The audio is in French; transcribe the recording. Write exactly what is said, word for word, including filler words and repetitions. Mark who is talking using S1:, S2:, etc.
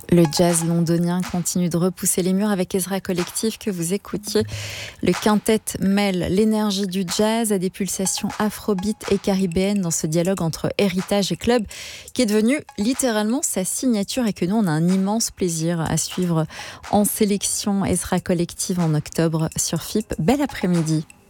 S1: Le jazz londonien continue de repousser les murs avec Ezra Collective que vous écoutiez. Le quintet mêle l'énergie du jazz à des pulsations afrobeat et caribéennes dans ce dialogue entre héritage et club qui est devenu littéralement sa signature et que nous on a un immense plaisir à suivre en sélection Ezra Collective en octobre sur F I P. Bel après-midi.